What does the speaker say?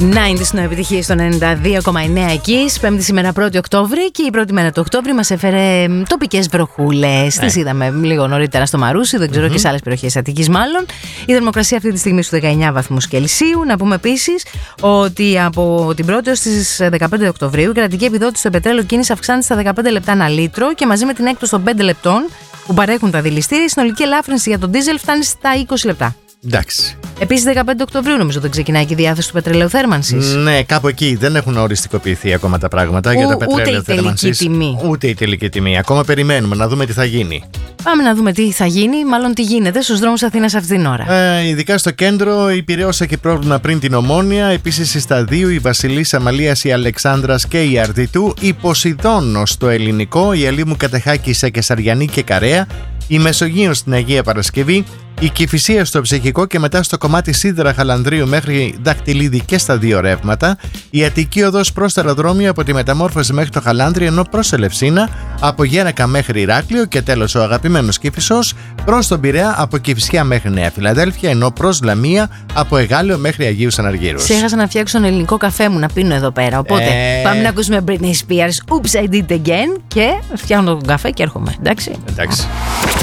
90 στην επιτυχία στο 92,9 εκεί. Πέμπτη σήμερα 1η Οκτώβρη και η πρώτη μέρα του Οκτώβρη μας έφερε τοπικές βροχούλες. Τις είδαμε λίγο νωρίτερα στο Μαρούσι, δεν ξέρω και σε άλλες περιοχές Αττικής μάλλον. Η θερμοκρασία αυτή τη στιγμή στους 19 βαθμούς Κελσίου. Να πούμε επίσης ότι από την 1η έως τις 15 Οκτωβρίου η κρατική επιδότηση στο πετρέλαιο κίνηση αυξάνεται στα 15 λεπτά ανά λίτρο και μαζί με την έκπτωση των 5 λεπτών που παρέχουν τα δηληστήρια, η συνολική ελάφρυνση για τον ντίζελ φτάνει στα 20 λεπτά. Εντάξει. Επίσης, 15 Οκτωβρίου νομίζω δεν ξεκινάει και η διάθεση του πετρελαίου θέρμανσης. Ναι, κάπου εκεί δεν έχουν οριστικοποιηθεί ακόμα τα πράγματα για το πετρέλαιο θέρμανσης. Ούτε η τελική τιμή. Ακόμα περιμένουμε να δούμε τι θα γίνει. Πάμε να δούμε τι θα γίνει, μάλλον τι γίνεται στους δρόμους Αθήνας αυτή την ώρα. Ειδικά στο κέντρο, η Πειραιώς έχει πρόβλημα πριν την Ομόνια. Επίσης στα 2, η Βασιλής Αμαλίας, η Αλεξάνδρας και η Αρδιτού. Η Ποσειδώνος στο Ελληνικό, η Ελίμου Κατεχάκη σε Κεσαριανή και Καρέα. Η Μεσογείος στην Αγία Παρασκευή. Η Κηφισία στο Ψυχικό και μετά στο κομμάτι Σίδερα Χαλανδρίου μέχρι Δακτυλίδη και στα 2 ρεύματα. Η Αττική Οδός προς το αεροδρόμιο από τη Μεταμόρφωση μέχρι το Χαλάνδρι ενώ προς Ελευσίνα, από Γέρακα μέχρι Ηράκλειο και τέλος ο αγαπημένος Κηφισός προς τον Πειραιά από Κηφισιά μέχρι Νέα Φιλαδέλφια ενώ προς Λαμία από Εγάλεο μέχρι Αγίους Αναργύρους. Ξέχασα να φτιάξω τον ελληνικό καφέ μου να πίνω εδώ πέρα. Οπότε πάμε να ακούσουμε Britney Spears Oops I Did It Again και φτιάχνω τον καφέ και έρχομαι. Εντάξει.